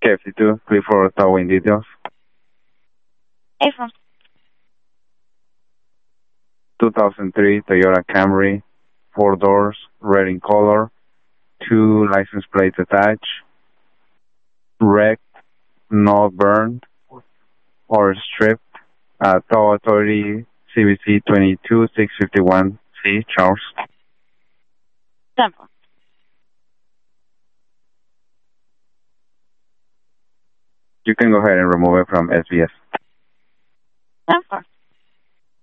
52, click for towing details. Affirm. 2003 Toyota Camry, 4 doors, red in color, 2 license plates attached, wrecked, not burned, or stripped, tow authority CBC 22651C, Charles. Simple. You can go ahead and remove it from SBS. Simple.